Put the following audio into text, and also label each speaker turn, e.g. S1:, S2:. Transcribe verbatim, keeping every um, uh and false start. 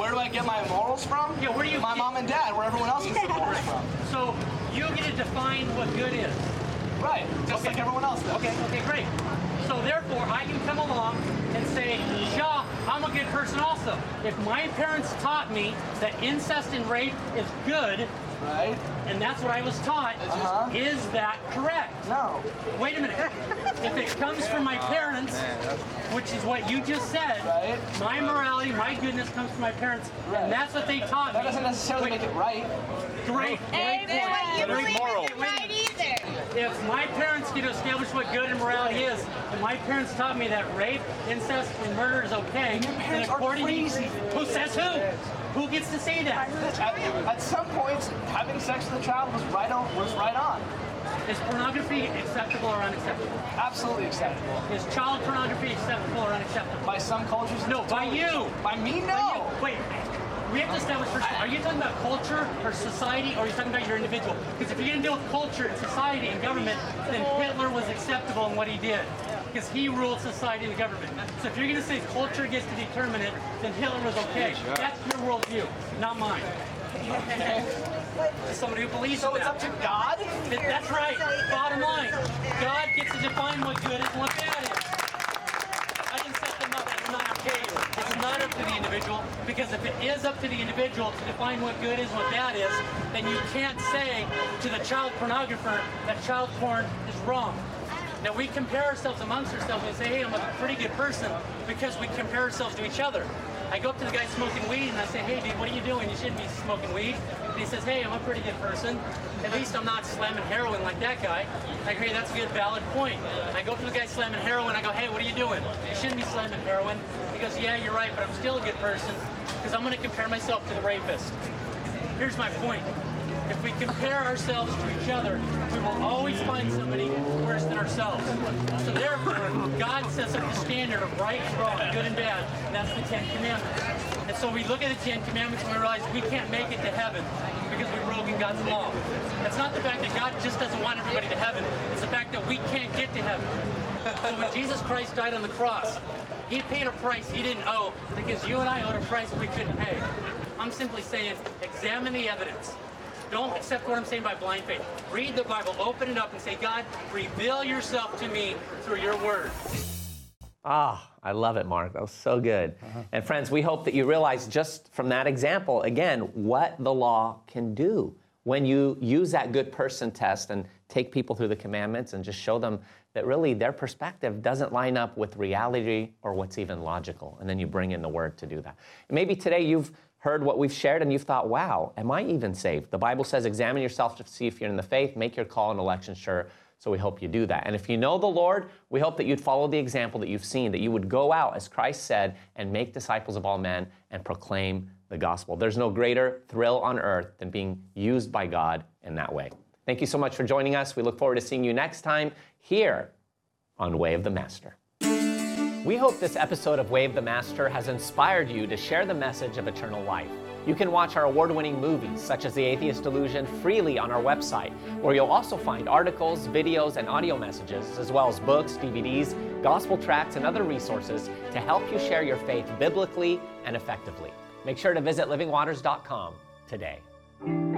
S1: where do I get my morals from?
S2: Yeah, where do you
S1: My
S2: get-
S1: mom and dad, where everyone else gets their morals from.
S2: So you get to define what good is.
S1: Right, just
S2: Okay.
S1: like everyone else does.
S2: Okay, okay, great. So therefore, I can come along and say, yeah, I'm a good person also. If my parents taught me that incest and rape is good,
S1: Right?
S2: and that's what I was taught,
S1: Uh-huh.
S2: is that correct?
S1: No.
S2: Wait a minute. If it comes from my parents, which is what you just said,
S1: Right.
S2: my morality, my goodness comes from my parents,
S1: Right.
S2: and that's what they taught
S1: That
S2: me.
S1: doesn't necessarily
S2: Wait,
S1: make it right.
S2: Great,
S3: Hey,
S2: great
S3: but
S2: point.
S3: you
S2: Great
S3: believe
S2: point.
S3: it's right either.
S2: If my parents get to establish what good and morality is, and my parents taught me that rape, incest, and murder is okay,
S1: And your parents
S2: then
S1: are
S2: according
S1: crazy.
S2: to who says who? Who gets to say that?
S1: At, at some points, having sex with a child was right on. Was right on.
S2: Is pornography acceptable or unacceptable?
S1: Absolutely acceptable.
S2: Is child pornography acceptable or unacceptable?
S1: By some cultures.
S2: No,
S1: it's
S2: by
S1: totally-
S2: you.
S1: By me,
S2: By
S1: no.
S2: you. Wait, we have to establish first, are you talking about culture or society, or are you talking about your individual? Because if you're going to deal with culture and society and government, then Hitler was acceptable in what he did, because he ruled society and the government. So if you're going to say culture gets to determine it, then Hitler was okay. That's your worldview, not mine. As somebody who believes
S1: So
S2: in
S1: it's
S2: that.
S1: up to God.
S2: That- That's right. Bottom line, God gets to define what good is and what bad is. I can set them up. It's not okay. It's not up to the individual, because if it is up to the individual to define what good is and what bad is, then you can't say to the child pornographer that child porn is wrong. Now we compare ourselves amongst ourselves and say, hey, I'm a pretty good person, because we compare ourselves to each other. I go up to the guy smoking weed and I say, hey dude, what are you doing? You shouldn't be smoking weed. And he says, hey, I'm a pretty good person. At least I'm not slamming heroin like that guy. I agree, that's a good valid point. I go up to the guy slamming heroin, I go, hey, what are you doing? You shouldn't be slamming heroin. He goes, yeah, you're right, but I'm still a good person, because I'm gonna compare myself to the rapist. Here's my point. If we compare ourselves to each other, we will always find somebody worse than ourselves. So therefore, God sets up the standard of right and wrong, good and bad, and that's the Ten Commandments. And so we look at the Ten Commandments and we realize we can't make it to heaven because we've broken God's law. It's not the fact that God just doesn't want everybody to heaven, it's the fact that we can't get to heaven. So when Jesus Christ died on the cross, he paid a price he didn't owe, because you and I owed a price we couldn't pay. I'm simply saying, examine the evidence. Don't accept what I'm saying by blind faith. Read the Bible, open it up, and say, God, reveal yourself to me through your word.
S4: Ah, I love it, Mark. That was so good. Uh-huh. And friends, we hope that you realize just from that example, again, what the law can do when you use that good person test and take people through the commandments and just show them that really their perspective doesn't line up with reality or what's even logical. And then you bring in the word to do that. And maybe today you've heard what we've shared and you've thought, wow, am I even saved? The Bible says, examine yourself to see if you're in the faith, make your call and election sure. So we hope you do that. And if you know the Lord, we hope that you'd follow the example that you've seen, that you would go out, as Christ said, and make disciples of all men and proclaim the gospel. There's no greater thrill on earth than being used by God in that way. Thank you so much for joining us. We look forward to seeing you next time here on Way of the Master. We hope this episode of Way of the Master has inspired you to share the message of eternal life. You can watch our award-winning movies, such as The Atheist Delusion, freely on our website, where you'll also find articles, videos, and audio messages, as well as books, D V Ds, gospel tracts, and other resources to help you share your faith biblically and effectively. Make sure to visit living waters dot com today.